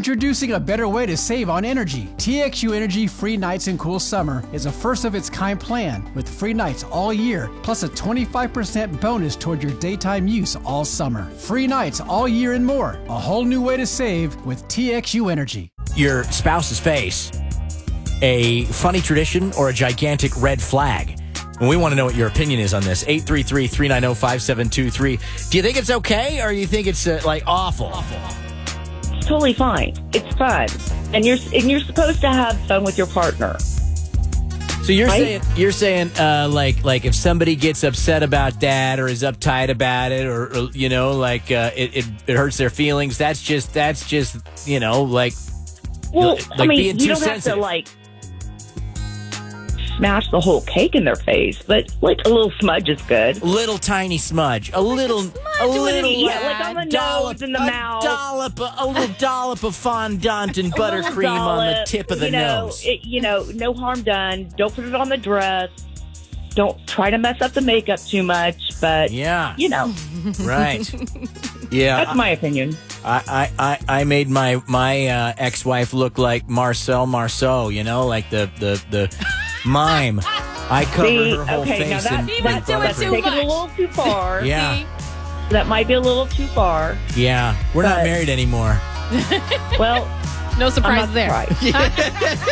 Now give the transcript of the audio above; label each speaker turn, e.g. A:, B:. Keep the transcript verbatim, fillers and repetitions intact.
A: Introducing a better way to save on energy. T X U Energy Free Nights and Cool Summer is a first-of-its-kind plan with free nights all year, plus a twenty-five percent bonus toward your daytime use all summer. Free nights all year and more. A whole new way to save with T X U Energy.
B: Your spouse's face, a funny tradition or a gigantic red flag? And we want to know what your opinion is on this. eight three three, three nine zero, five seven two three. Do you think it's okay, or do you think it's uh, like awful? awful?
C: It's totally fine. It's fun, and you're and you're supposed to have fun with your partner.
B: So you're
C: right?
B: saying you're saying uh, like like if somebody gets upset about that or is uptight about it, or, or you know like uh, it, it it hurts their feelings. That's just that's just you know like
C: well,
B: like
C: I mean,
B: being
C: you
B: too
C: don't
B: sensitive.
C: have to like smash the whole cake in their face, but like a little smudge is good.
B: Little tiny smudge, a little, a, a little,
C: yeah, like on the
B: dollop,
C: nose and the
B: a
C: mouth.
B: dollop, a, a little dollop of fondant and
C: A little
B: buttercream on the
C: dollop,
B: tip of the
C: you know,
B: nose.
C: It, you know, no harm done. Don't put it on the dress. Don't try to mess up the makeup too much, but
B: Yeah,
C: you know,
B: right. Yeah,
C: that's my opinion.
B: I, I, I, I made my my uh, ex-wife look like Marcel Marceau. You know, like the the the mime. I covered
C: See,
B: her whole
C: okay, now
B: face
C: that,
B: in,
D: He
B: in
D: was
C: that's,
D: doing
C: that's
D: too
C: taking it a
D: much.
C: little too far.
B: Yeah,
C: That might be a little too far.
B: yeah. We're not
C: But-
B: married anymore.
C: Well,
D: No
C: I'm
D: surprise
C: not
D: there.
C: surprised.